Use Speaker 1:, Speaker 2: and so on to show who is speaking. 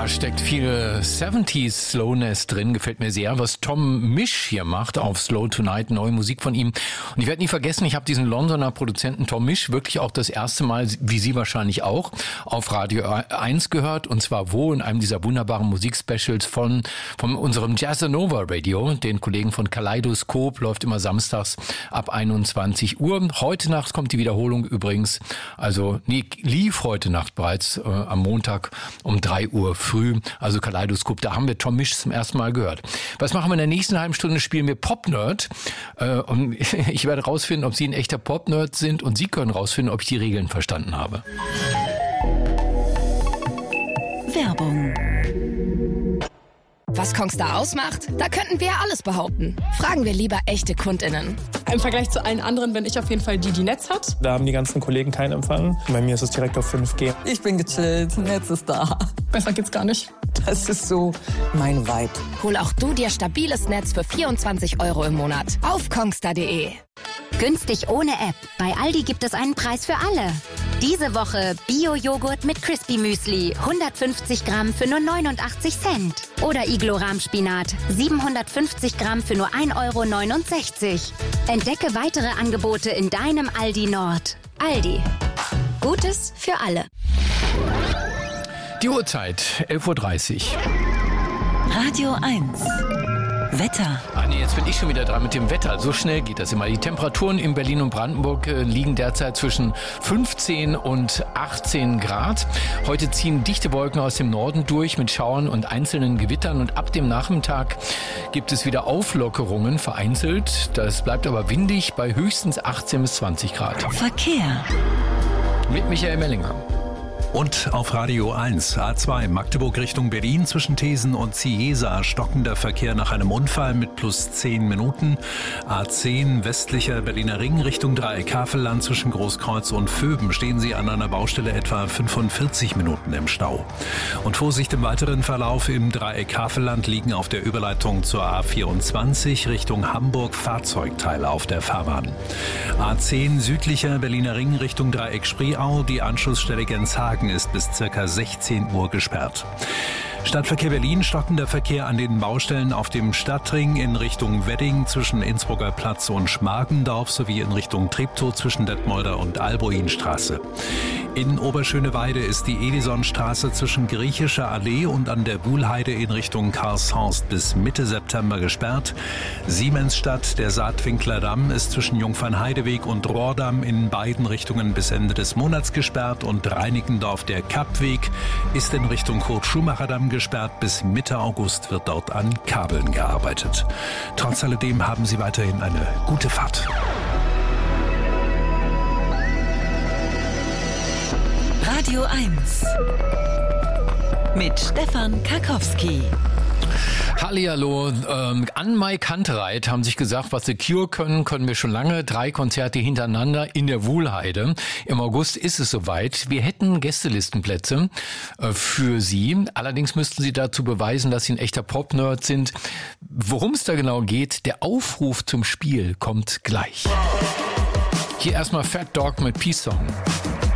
Speaker 1: Da steckt viel 70s Slowness drin, gefällt mir sehr, was Tom Misch hier macht auf Slow Tonight, neue Musik von ihm. Und ich werde nie vergessen, ich habe diesen Londoner Produzenten Tom Misch wirklich auch das erste Mal, wie Sie wahrscheinlich auch, auf Radio 1 gehört. Und zwar wo? In einem dieser wunderbaren Musikspecials von unserem Jazzanova Radio, den Kollegen von Kaleidoskop, läuft immer samstags ab 21 Uhr. Heute Nacht kommt die Wiederholung übrigens, lief heute Nacht bereits am Montag um 3 Uhr früh, also Kaleidoskop, da haben wir Tom Misch zum ersten Mal gehört. Was machen wir in der nächsten halben Stunde? Spielen wir Pop-Nerd und ich werde rausfinden, ob Sie ein echter Pop-Nerd sind und Sie können rausfinden, ob ich die Regeln verstanden habe.
Speaker 2: Werbung. Was Kongstar ausmacht? Da könnten wir alles behaupten. Fragen wir lieber echte KundInnen.
Speaker 3: Im Vergleich zu allen anderen bin ich auf jeden Fall die Netz hat.
Speaker 4: Da haben die ganzen Kollegen keinen Empfang. Bei mir ist es direkt auf 5G.
Speaker 5: Ich bin gechillt, Netz ist da.
Speaker 3: Besser geht's gar nicht.
Speaker 5: Das ist so mein Vibe.
Speaker 2: Hol auch du dir stabiles Netz für 24 € im Monat auf kongstar.de.
Speaker 6: Günstig ohne App. Bei Aldi gibt es einen Preis für alle. Diese Woche Bio-Joghurt mit Crispy Müsli, 150 Gramm für nur 89 Cent. Oder Iglo-Rahmspinat, 750 Gramm für nur 1,69 €. Entdecke weitere Angebote in deinem Aldi Nord. Aldi. Gutes für alle.
Speaker 1: Die Uhrzeit, 11.30 Uhr.
Speaker 2: Radio 1. Wetter.
Speaker 1: Jetzt bin ich schon wieder dran mit dem Wetter. So schnell geht das immer. Die Temperaturen in Berlin und Brandenburg liegen derzeit zwischen 15 und 18 Grad. Heute ziehen dichte Wolken aus dem Norden durch mit Schauern und einzelnen Gewittern. Und ab dem Nachmittag gibt es wieder Auflockerungen vereinzelt. Das bleibt aber windig bei höchstens 18 bis 20 Grad.
Speaker 2: Verkehr.
Speaker 1: Mit Michael Mellinger.
Speaker 7: Und auf Radio 1, A2 Magdeburg Richtung Berlin zwischen Thesen und Cieza stockender Verkehr nach einem Unfall mit plus 10 Minuten. A10 westlicher Berliner Ring Richtung Dreieck Havelland zwischen Großkreuz und Vöben stehen Sie an einer Baustelle etwa 45 Minuten im Stau. Und Vorsicht im weiteren Verlauf im Dreieck Havelland liegen auf der Überleitung zur A24 Richtung Hamburg Fahrzeugteile auf der Fahrbahn. A10 südlicher Berliner Ring Richtung Dreieck Spreeau, die Anschlussstelle Genshagen ist bis ca. 16 Uhr gesperrt. Stadtverkehr Berlin, stockender Verkehr an den Baustellen auf dem Stadtring in Richtung Wedding zwischen Innsbrucker Platz und Schmargendorf sowie in Richtung Treptow zwischen Detmolder und Albuinstraße. In Oberschöneweide ist die Edisonstraße zwischen Griechischer Allee und an der Wuhlheide in Richtung Karlshorst bis Mitte September gesperrt. Siemensstadt, der Saatwinkler Damm ist zwischen Jungfernheideweg und Rohrdamm in beiden Richtungen bis Ende des Monats gesperrt und Reinickendorf, der Kappweg, ist in Richtung Kurt-Schumacher-Damm gesperrt. Bis Mitte August wird dort an Kabeln gearbeitet. Trotz alledem haben Sie weiterhin eine gute Fahrt.
Speaker 2: Radio 1. Mit Stefan Karkowski.
Speaker 1: Hallihallo, an Mike Kantereit haben sich gesagt, was The Cure können wir schon lange. 3 Konzerte hintereinander in der Wuhlheide. Im August ist es soweit. Wir hätten Gästelistenplätze für Sie. Allerdings müssten Sie dazu beweisen, dass Sie ein echter Pop-Nerd sind. Worum es da genau geht, der Aufruf zum Spiel kommt gleich. Hier erstmal Fat Dog mit Peace Song.